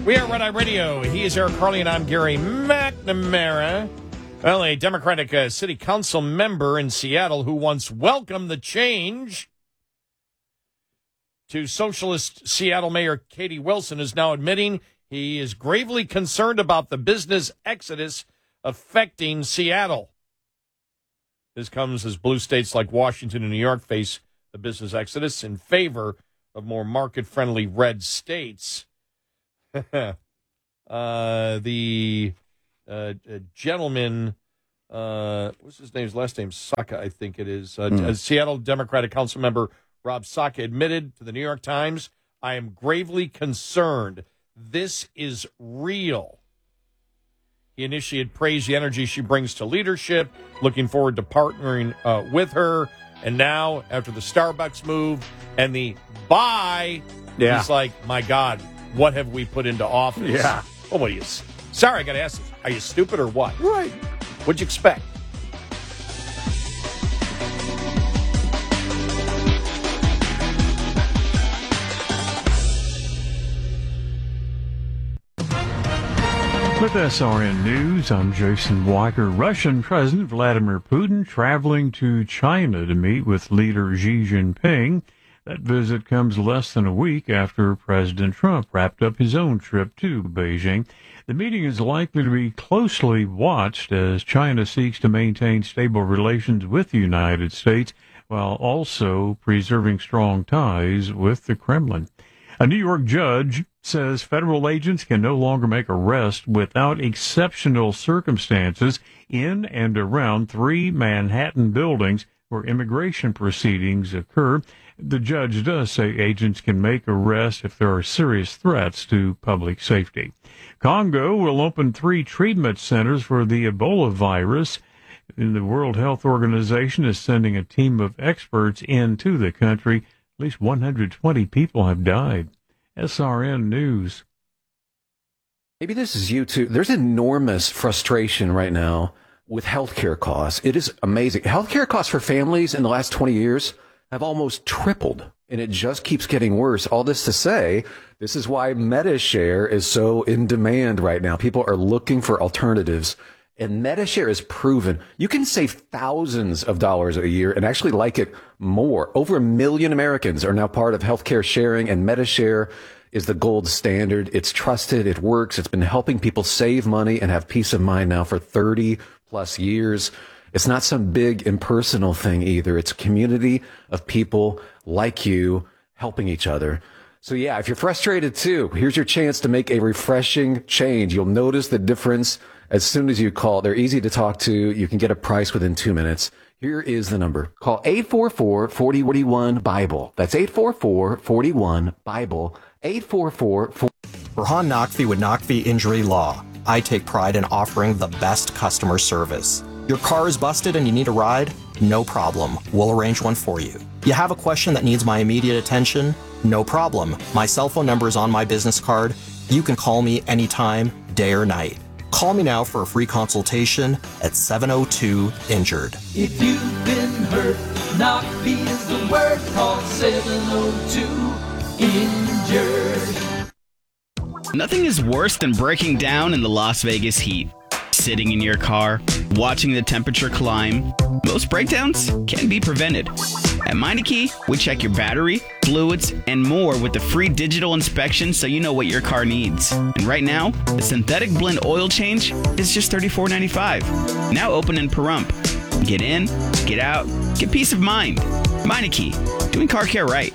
We are Red Eye Radio. He is Eric Carly, and I'm Gary McNamara. Well, a Democratic city council member in Seattle who once welcomed the change to socialist Seattle Mayor Katie Wilson is now admitting he is gravely concerned about the business exodus affecting Seattle. This comes as blue states like Washington and New York face the business exodus in favor of more market-friendly red states. The gentleman, what's his name? His last name, Saka, I think it is. Seattle Democratic Council member Rob Saka admitted to the New York Times, "I am gravely concerned. This is real." He initially praised the energy she brings to leadership, looking forward to partnering with her. And now, after the Starbucks move and the buy, he's like, my God, what have we put into office? Yeah. Oh, what are you? Sorry, I got to ask this. Are you stupid or what? Right. What'd you expect? With SRN News, I'm Jason Walker. Russian President Vladimir Putin traveling to China to meet with leader Xi Jinping. That visit comes less than a week after President Trump wrapped up his own trip to Beijing. The meeting is likely to be closely watched as China seeks to maintain stable relations with the United States while also preserving strong ties with the Kremlin. A New York judge says federal agents can no longer make arrests without exceptional circumstances in and around 3 Manhattan buildings where immigration proceedings occur. The judge does say agents can make arrests if there are serious threats to public safety. Congo will open 3 treatment centers for the Ebola virus. The World Health Organization is sending a team of experts into the country. At least 120 people have died. SRN News. Maybe this is you too. There's enormous frustration right now with healthcare costs. It is amazing. Healthcare costs for families in the last 20 years have almost tripled, and it just keeps getting worse. All this to say, this is why MediShare is so in demand right now. People are looking for alternatives. And MediShare is proven you can save thousands of dollars a year and actually like it more. Over 1 million Americans are now part of healthcare sharing, and MediShare is the gold standard. It's trusted. It works. It's been helping people save money and have peace of mind now for 30 plus years. It's not some big impersonal thing either. It's a community of people like you helping each other. So yeah, if you're frustrated too, here's your chance to make a refreshing change. You'll notice the difference as soon as you call. They're easy to talk to. You can get a price within 2 minutes. Here is the number. Call 844-41-BIBLE. That's 844-41-BIBLE. 844-41. Rahan Naqvi with Naqvi Injury Law. I take pride in offering the best customer service. Your car is busted and you need a ride? No problem. We'll arrange one for you. You have a question that needs my immediate attention? No problem. My cell phone number is on my business card. You can call me anytime, day or night. Call me now for a free consultation at 702-INJURED. If you've been hurt, Naqvi is the word. Call 702-INJURED. Nothing is worse than breaking down in the Las Vegas heat. Sitting in your car, watching the temperature climb. Most breakdowns can be prevented. At Meineke, we check your battery, fluids, and more with the free digital inspection so you know what your car needs. And right now, the synthetic blend oil change is just $34.95. Now open in Pahrump. Get in, get out, get peace of mind. Meineke, doing car care right.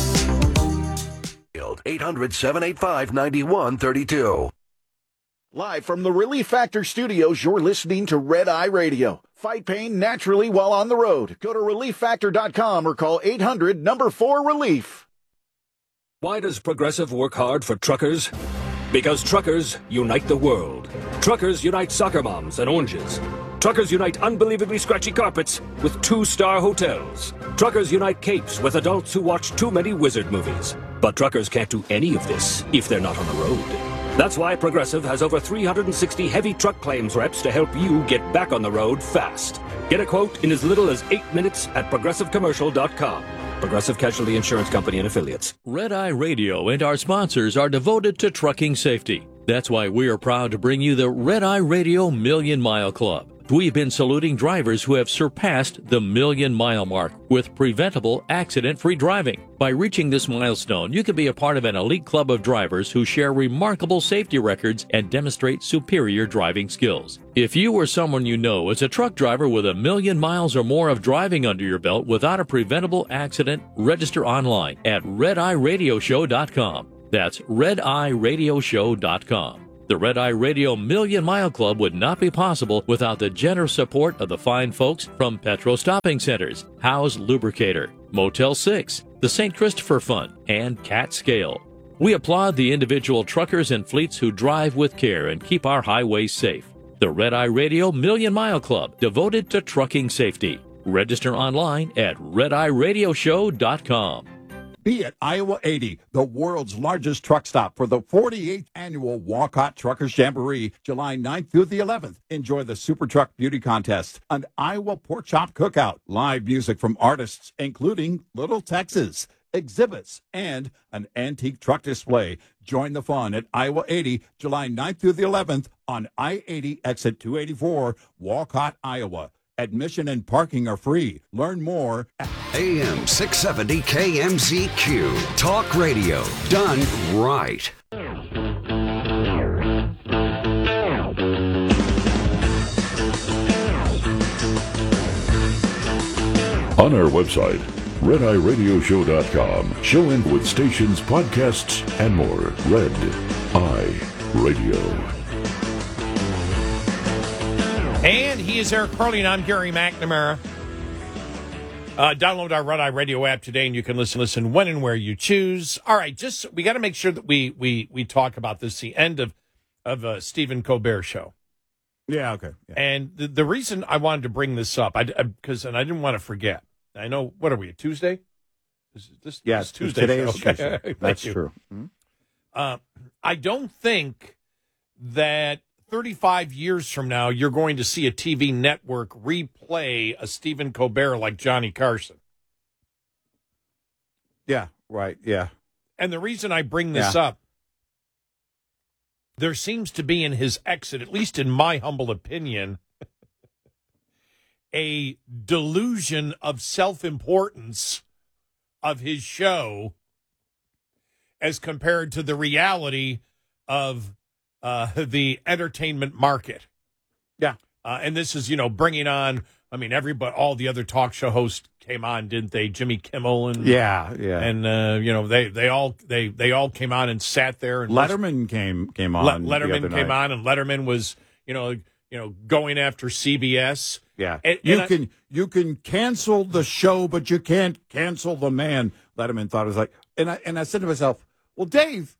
800-785-9132. Live from the Relief Factor studios, you're listening to Red Eye Radio. Fight pain naturally while on the road. Go to ReliefFactor.com or call 800-4RELIEF. Why does Progressive work hard for truckers? Because truckers unite the world. Truckers unite soccer moms and oranges. Truckers unite unbelievably scratchy carpets with 2-star hotels. Truckers unite capes with adults who watch too many wizard movies. But truckers can't do any of this if they're not on the road. That's why Progressive has over 360 heavy truck claims reps to help you get back on the road fast. Get a quote in as little as 8 minutes at ProgressiveCommercial.com. Progressive Casualty Insurance Company and Affiliates. Red Eye Radio and our sponsors are devoted to trucking safety. That's why we are proud to bring you the Red Eye Radio Million Mile Club. We've been saluting drivers who have surpassed the million-mile mark with preventable, accident-free driving. By reaching this milestone, you can be a part of an elite club of drivers who share remarkable safety records and demonstrate superior driving skills. If you or someone you know is a truck driver with 1 million miles or more of driving under your belt without a preventable accident, register online at RedEyeRadioShow.com. That's RedEyeRadioShow.com. The Red Eye Radio Million Mile Club would not be possible without the generous support of the fine folks from Petro Stopping Centers, Howe's Lubricator, Motel 6, the St. Christopher Fund, and Cat Scale. We applaud the individual truckers and fleets who drive with care and keep our highways safe. The Red Eye Radio Million Mile Club, devoted to trucking safety. Register online at RedEyeRadioShow.com. Be at Iowa 80, the world's largest truck stop for the 48th annual Walcott Truckers Jamboree, July 9th through the 11th. Enjoy the Super Truck Beauty Contest, an Iowa Pork Chop Cookout, live music from artists including Little Texas, exhibits, and an antique truck display. Join the fun at Iowa 80, July 9th through the 11th on I-80 exit 284, Walcott, Iowa. Admission and parking are free. Learn more at AM 670 KMZQ. Talk radio done right. On our website, RedEyeRadioShow.com. Show info with stations, podcasts, and more. Red Eye Radio. And he is Eric Carly, and I'm Gary McNamara. Download our Red Eye Radio app today, and you can listen when and where you choose. All right, we got to make sure that we talk about this, the end of Stephen Colbert show. Yeah, okay. Yeah. And the reason I wanted to bring this up, because I didn't want to forget. I know, what are we, Tuesday? This Tuesday. Today is okay. Tuesday. That's true. Mm-hmm. I don't think that 35 years from now, you're going to see a TV network replay a Stephen Colbert like Johnny Carson. Yeah, right, yeah. And the reason I bring this up, there seems to be in his exit, at least in my humble opinion, a delusion of self-importance of his show as compared to the reality of the entertainment market. Yeah. And this is, bringing on, everybody, all the other talk show hosts came on, didn't they? Jimmy Kimmel and and they all came on and sat there, and Letterman came on. Letterman came on, and Letterman was going after CBS. Yeah. And you can cancel the show, but you can't cancel the man. Letterman thought it was like, and I said to myself, well, Dave,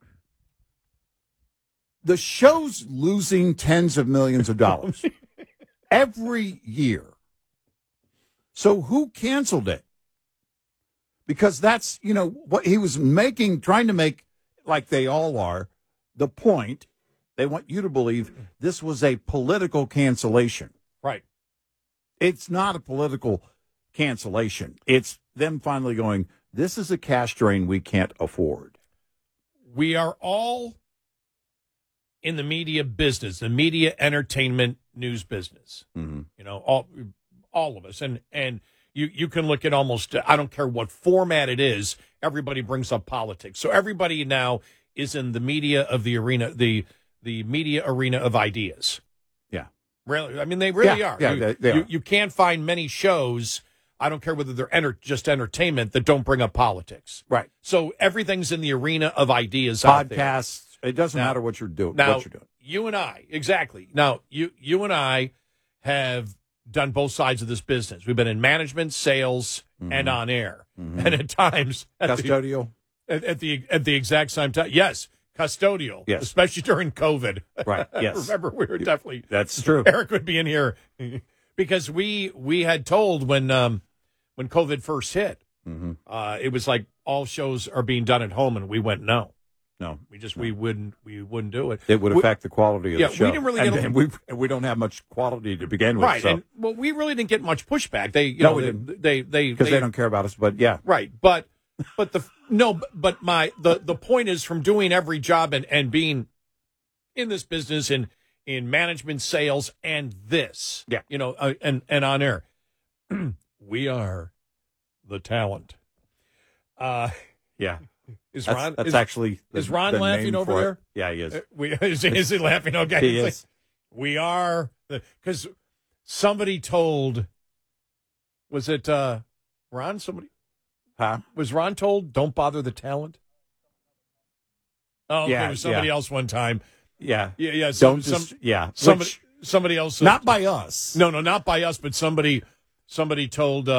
the show's losing tens of millions of dollars every year. So who canceled it? Because that's, what he was trying to make, like they all are, the point. They want you to believe this was a political cancellation. Right. It's not a political cancellation. It's them finally going, this is a cash drain we can't afford. We are all in the media business, the media entertainment news business. Mm-hmm. All of us. And you can look at almost, I don't care what format it is, everybody brings up politics. So everybody now is in the media of the arena, the media arena of ideas. Yeah. Really, they really are. Yeah, they are. You can't find many shows, I don't care whether they're just entertainment, that don't bring up politics. Right. So everything's in the arena of ideas. Podcasts. It doesn't matter what you're doing. Now, you and I, exactly. Now, you and I have done both sides of this business. We've been in management, sales, and on air. Mm-hmm. And at times... Custodial? At the exact same time. Yes, custodial. Yes. Especially during COVID. Right, yes. Remember, we were definitely... That's true. Eric would be in here. Because we had told when COVID first hit, it was like all shows are being done at home, and we went, no. No. We wouldn't do it. It would affect the quality of the show. We didn't really and we don't have much quality to begin with. Right. So. And, well, we really didn't get much pushback. We didn't. Because they don't care about us, but yeah. Right. But the point is, from doing every job and being in this business in management, sales, and this, and on air, we are the talent. Yeah. Is Ron laughing over there? Yeah, he is. Is he laughing? Okay. He is. We are, because somebody told, was it Ron? Somebody? Huh? Was Ron told, don't bother the talent? Oh, okay, yeah, it was somebody else one time. Yeah. Yeah. Somebody else. not by us. No, not by us, but somebody told